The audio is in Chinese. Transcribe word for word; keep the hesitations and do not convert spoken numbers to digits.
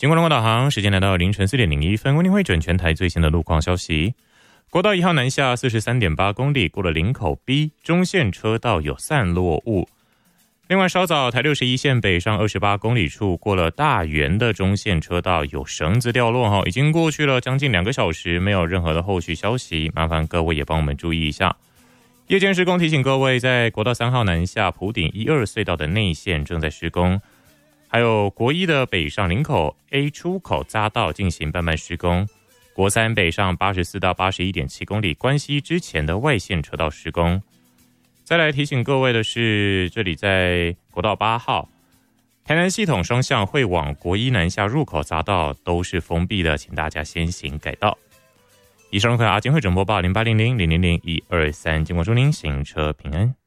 经过龙国导航，时间来到凌晨四点零一分，为您会转全台最新的路况消息。国道一号南下 四十三点八公里，过了林口 B 中线车道有散落物。另外稍早台六十一线北上二十八公里处，过了大园的中线车道有绳子掉落，已经过去了将近两个小时，没有任何的后续消息，麻烦各位也帮我们注意一下。夜间施工提醒各位，在国道三号南下埔顶一二隧道的内线正在施工，还有国一的北上林口 A 出口匝道进行慢慢施工，国三北上八十四到八十一点七公里关西之前的外线车道施工。再来提醒各位的是，这里在国道八号台南系统双向会往国一南下入口匝道都是封闭的，请大家先行改道。以上是阿金会整播报零八零零零零零一二三，经过祝您行车平安。